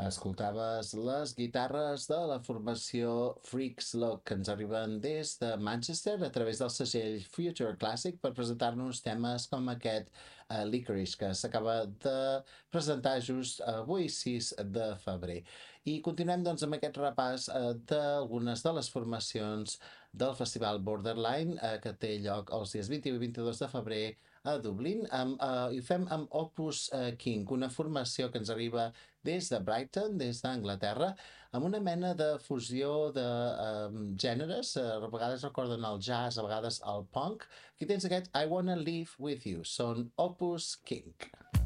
Escoltaves les guitarres de la formació Freaks Look, que ens arriben des de Manchester a través del segell Future Classic per presentar-nos temes com aquest Licorice, que s'acaba de presentar just avui, 6 de febrer. I continuem doncs amb aquest repàs d'algunes de les formacions del Festival Borderline, que té lloc els dies 21 i 22 de febrer a Dublín, i ho fem amb Opus King, una formació que ens arriba des de Brighton, des d'Anglaterra, amb una mena de fusió de gèneres, a vegades recorden el jazz, a vegades el punk. Aquí tens aquest I Wanna Live With You, són Opus King.